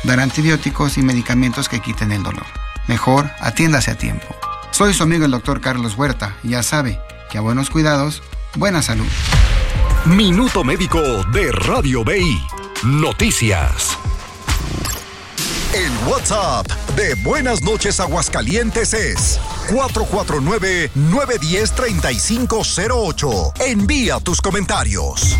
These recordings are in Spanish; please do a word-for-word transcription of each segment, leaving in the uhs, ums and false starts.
dar antibióticos y medicamentos que quiten el dolor. Mejor, atiéndase a tiempo. Soy su amigo el doctor Carlos Huerta y ya sabe que a buenos cuidados, buena salud. Minuto Médico de Radio B I. Noticias. El WhatsApp de Buenas Noches Aguascalientes es cuatro cuatro nueve, nueve uno cero, tres cinco cero ocho. Envía tus comentarios.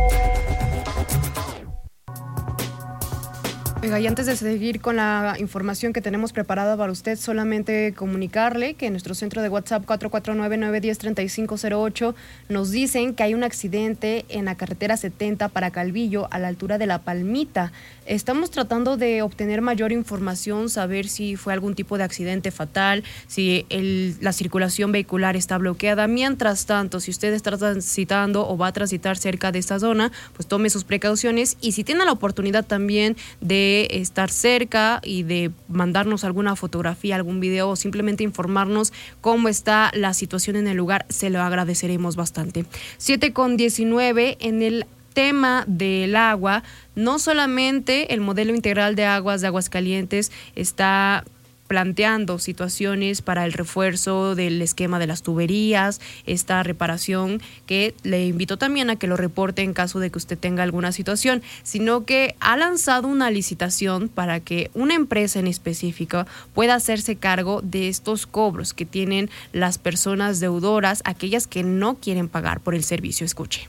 Oiga, y antes de seguir con la información que tenemos preparada para usted, solamente comunicarle que en nuestro centro de WhatsApp cuatro cuatro nueve, nueve uno cero, tres cinco cero ocho nos dicen que hay un accidente en la carretera setenta para Calvillo a la altura de La Palmita. Estamos tratando de obtener mayor información, saber si fue algún tipo de accidente fatal, si el, la circulación vehicular está bloqueada. Mientras tanto, si usted está transitando o va a transitar cerca de esta zona, pues tome sus precauciones, y si tiene la oportunidad también de estar cerca y de mandarnos alguna fotografía, algún video o simplemente informarnos cómo está la situación en el lugar, se lo agradeceremos bastante. siete con diecinueve, en el tema del agua, no solamente el modelo integral de aguas de Aguascalientes está planteando situaciones para el refuerzo del esquema de las tuberías, esta reparación que le invito también a que lo reporte en caso de que usted tenga alguna situación, sino que ha lanzado una licitación para que una empresa en específico pueda hacerse cargo de estos cobros que tienen las personas deudoras, aquellas que no quieren pagar por el servicio. Escuche.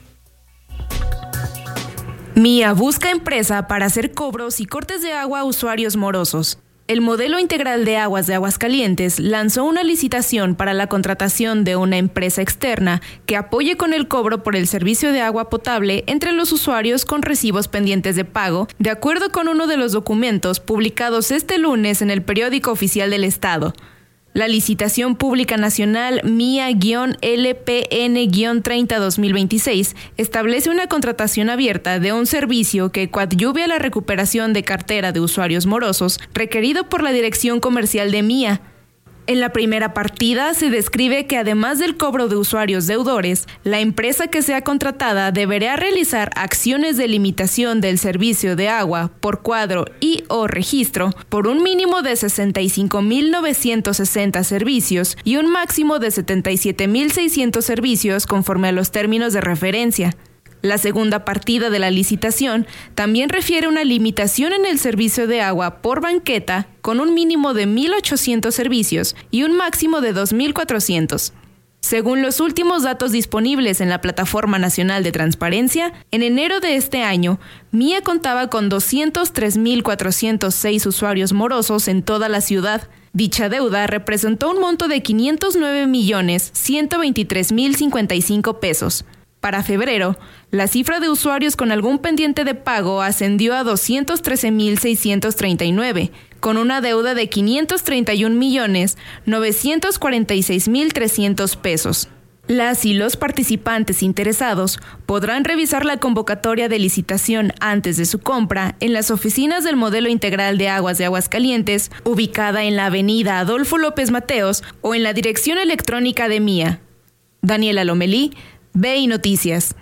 Mía busca empresa para hacer cobros y cortes de agua a usuarios morosos. El modelo integral de aguas de Aguascalientes lanzó una licitación para la contratación de una empresa externa que apoye con el cobro por el servicio de agua potable entre los usuarios con recibos pendientes de pago, de acuerdo con uno de los documentos publicados este lunes en el Periódico Oficial del Estado. La licitación pública nacional Mía-L P N treinta dos mil veintiséis establece una contratación abierta de un servicio que coadyuve a la recuperación de cartera de usuarios morosos requerido por la Dirección Comercial de Mía. En la primera partida se describe que además del cobro de usuarios deudores, la empresa que sea contratada deberá realizar acciones de limitación del servicio de agua por cuadro y o registro por un mínimo de sesenta y cinco mil novecientos sesenta servicios y un máximo de setenta y siete mil seiscientos servicios conforme a los términos de referencia. La segunda partida de la licitación también refiere una limitación en el servicio de agua por banqueta con un mínimo de mil ochocientos servicios y un máximo de dos mil cuatrocientos. Según los últimos datos disponibles en la Plataforma Nacional de Transparencia, en enero de este año, Mía contaba con doscientos tres mil cuatrocientos seis usuarios morosos en toda la ciudad. Dicha deuda representó un monto de quinientos nueve millones ciento veintitrés mil cincuenta y cinco pesos. Para febrero, la cifra de usuarios con algún pendiente de pago ascendió a doscientos trece mil seiscientos treinta y nueve, con una deuda de quinientos treinta y un millones novecientos cuarenta y seis mil trescientos pesos. Las y los participantes interesados podrán revisar la convocatoria de licitación antes de su compra en las oficinas del Modelo Integral de Aguas de Aguascalientes, ubicada en la avenida Adolfo López Mateos o en la dirección electrónica de Mía. Daniela Lomelí, B I Noticias.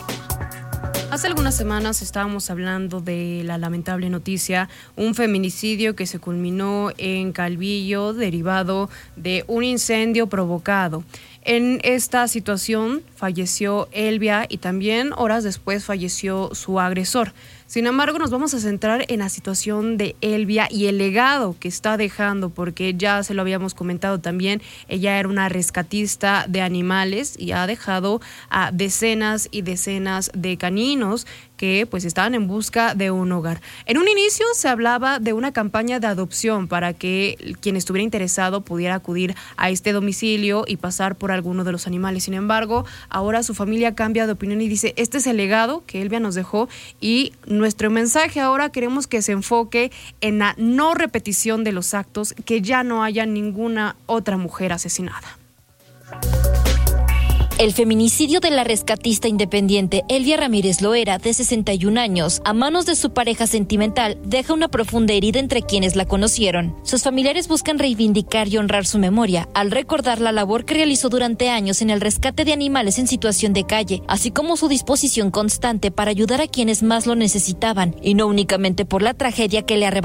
Hace algunas semanas estábamos hablando de la lamentable noticia, un feminicidio que se culminó en Calvillo derivado de un incendio provocado. En esta situación falleció Elvia y también horas después falleció su agresor. Sin embargo, nos vamos a centrar en la situación de Elvia y el legado que está dejando, porque ya se lo habíamos comentado también, ella era una rescatista de animales y ha dejado a decenas y decenas de caninos que pues estaban en busca de un hogar. En un inicio se hablaba de una campaña de adopción para que quien estuviera interesado pudiera acudir a este domicilio y pasar por alguno de los animales. Sin embargo, ahora su familia cambia de opinión y dice, este es el legado que Elvia nos dejó y nuestro mensaje ahora queremos que se enfoque en la no repetición de los actos, que ya no haya ninguna otra mujer asesinada. El feminicidio de la rescatista independiente Elvia Ramírez Loera, de sesenta y un años, a manos de su pareja sentimental, deja una profunda herida entre quienes la conocieron. Sus familiares buscan reivindicar y honrar su memoria, al recordar la labor que realizó durante años en el rescate de animales en situación de calle, así como su disposición constante para ayudar a quienes más lo necesitaban, y no únicamente por la tragedia que le arrebató